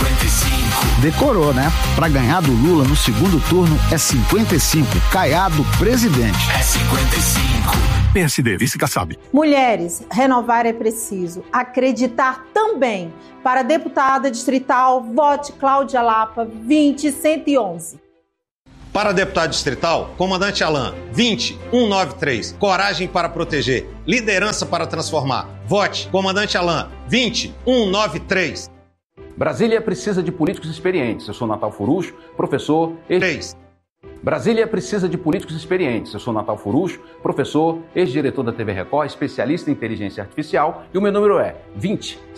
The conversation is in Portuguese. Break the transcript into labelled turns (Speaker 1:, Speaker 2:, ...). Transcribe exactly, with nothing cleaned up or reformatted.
Speaker 1: cinquenta e cinco.
Speaker 2: Decorou, né? Pra ganhar do Lula no segundo turno é cinquenta e cinco. Caiado presidente.
Speaker 1: É cinquenta e cinco.
Speaker 3: P S D, vice Kassab.
Speaker 4: Mulheres, renovar é preciso. Acreditar também. Para deputada distrital, vote Cláudia Lapa, vinte cento e onze.
Speaker 5: Para deputado distrital, comandante Alain, vinte cento e noventa e três. Coragem para proteger. Liderança para transformar. Vote, comandante Alain, vinte cento e noventa e três.
Speaker 6: Brasília precisa de políticos experientes. Eu sou Natal Furucho, professor...
Speaker 5: três.
Speaker 6: Brasília precisa de políticos experientes. Eu sou Natal Furucho, professor, ex-diretor da T V Record, especialista em inteligência artificial, e o meu número é vinte